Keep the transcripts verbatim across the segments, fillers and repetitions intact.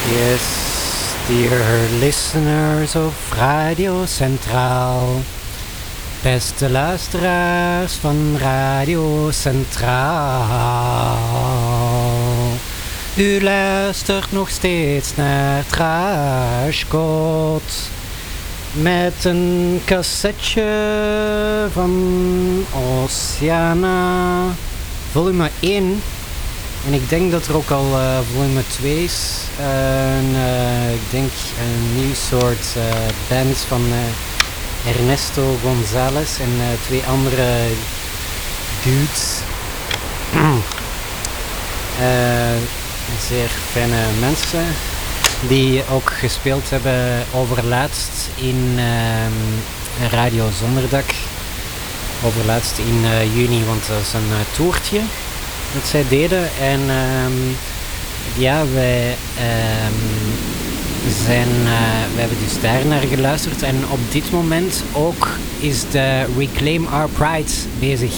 Yes, dear listeners of Radio Centraal. Beste luisteraars van Radio Centraal. U luistert nog steeds naar Trashcode. Met een cassetje van Oceana. Volume één. En ik denk dat er ook al uh, volume twee is. En, uh, ik denk een nieuw soort uh, band van uh, Ernesto González en uh, twee andere dudes. uh, zeer fijne mensen. Die ook gespeeld hebben overlaatst in uh, Radio Zonderdak. Overlaatst in uh, juni, want dat is een uh, toertje dat zij deden. En um, ja, wij um, zijn, uh, we hebben dus daar naar geluisterd. En op dit moment ook is de Reclaim Our Pride bezig.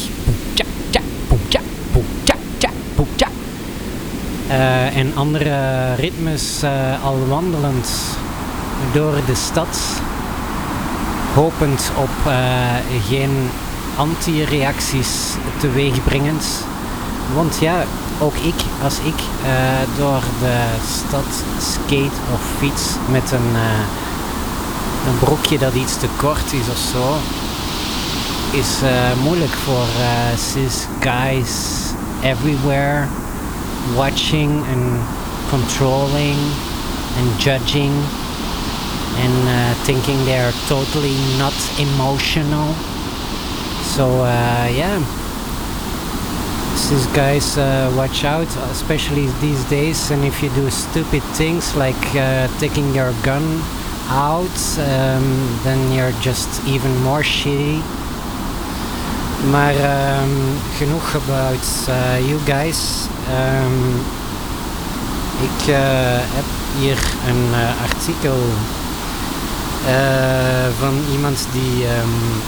Uh, en andere ritmes uh, al wandelend door de stad. Hopend op uh, geen anti-reacties teweegbrengend. Want ja, ook ik, als ik uh, door de stad skate of fiets met een, uh, een broekje dat iets te kort is of zo, is uh, moeilijk voor uh, cis guys everywhere, watching and controlling and judging and uh, thinking they're totally not emotional. So uh, yeah. These guys, uh, watch out, especially these days. And if you do stupid things like uh, taking your gun out, um, then you're just even more shitty. Maar um, genoeg about uh, you guys. Um, ik uh, heb hier een uh, artikel uh, van iemand die Um,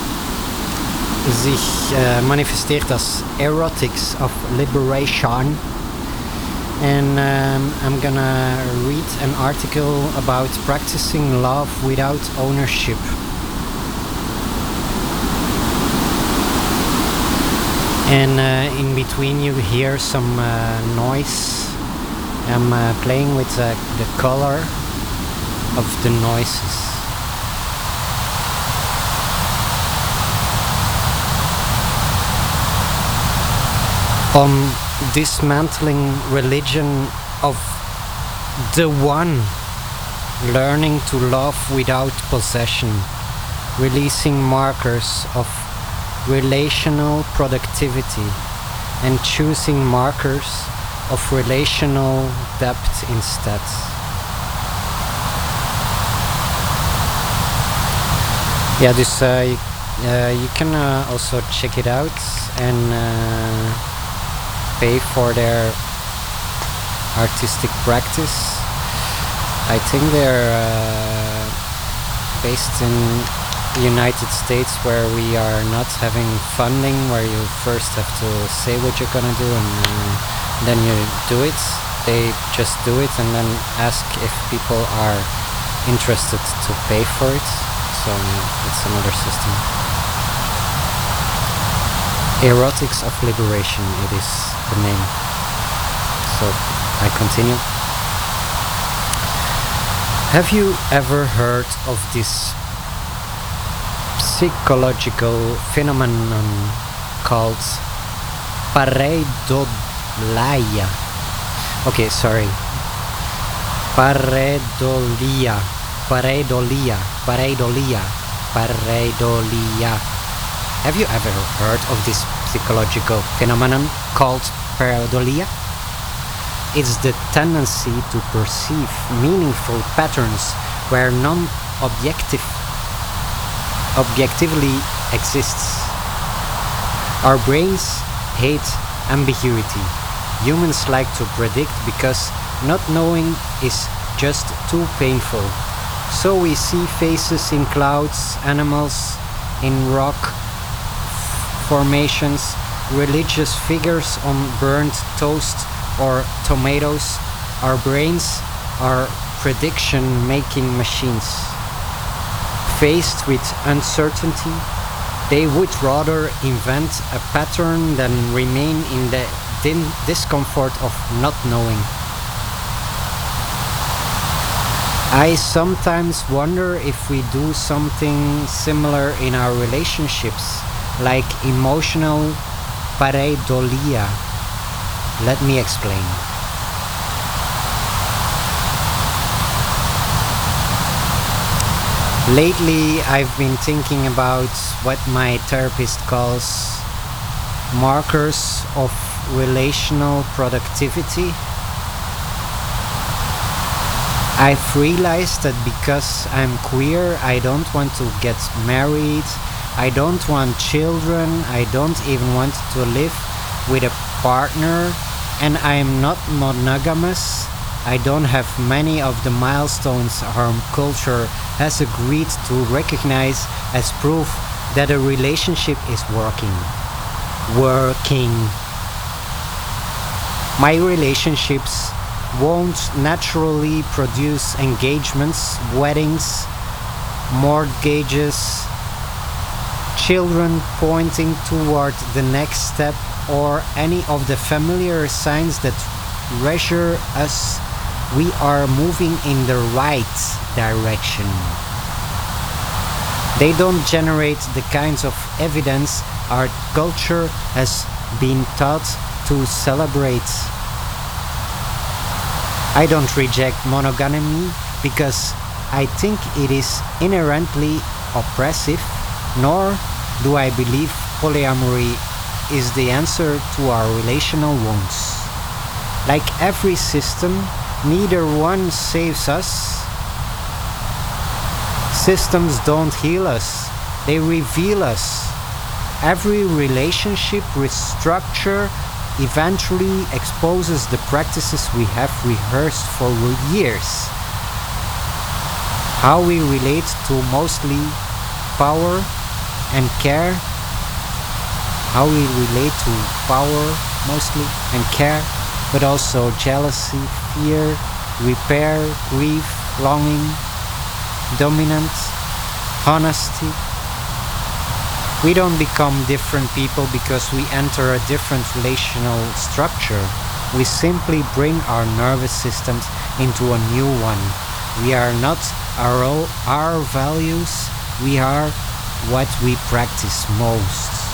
zich uh, manifesteert als Erotics of Liberation. And um, I'm gonna read an article about practicing love without ownership. And uh, in between you hear some uh, noise. I'm uh, playing with uh, the color of the noises. On dismantling religion of the one, learning to love without possession, releasing markers of relational productivity and choosing markers of relational depth instead. Ja, dus uh, you, uh, you can uh, also check it out and uh, pay for their artistic practice. I think they're uh, based in the United States, where we are not having funding, where you first have to say what you're gonna do and uh, then you do it. They just do it and then ask if people are interested to pay for it. So yeah, it's another system. Erotics of Liberation, it is the name. So I continue. Have you ever heard of this psychological phenomenon called pareidolia? Okay, sorry. Pareidolia. Pareidolia. Pareidolia. Pareidolia. Have you ever heard of this psychological phenomenon called pareidolia? It's the tendency to perceive meaningful patterns where non-objective objectively exists. Our brains hate ambiguity. Humans like to predict because not knowing is just too painful. So we see faces in clouds, animals in rock formations, religious figures on burnt toast or tomatoes. Our brains are prediction making machines. Faced with uncertainty, they would rather invent a pattern than remain in the din- discomfort of not knowing. I sometimes wonder if we do something similar in our relationships, like emotional pareidolia. Let me explain. Lately, I've been thinking about what my therapist calls markers of relational productivity. I've realized that because I'm queer, I don't want to get married, I don't want children, I don't even want to live with a partner, and I'm not monogamous. I don't have many of the milestones our culture has agreed to recognize as proof that a relationship is working. Working. My relationships won't naturally produce engagements, weddings, mortgages, children pointing toward the next step, or any of the familiar signs that reassure us we are moving in the right direction. They don't generate the kinds of evidence our culture has been taught to celebrate. I don't reject monogamy because I think it is inherently oppressive, nor do I believe polyamory is the answer to our relational wounds. Like every system, neither one saves us. Systems don't heal us, they reveal us. Every relationship with structure eventually exposes the practices we have rehearsed for years. How we relate to mostly power and care. How we relate to power mostly and care, but also jealousy, fear, repair, grief, longing, dominance, honesty. We don't become different people because we enter a different relational structure. We simply bring our nervous systems into a new one. We are not our, our values, we are what we practice most.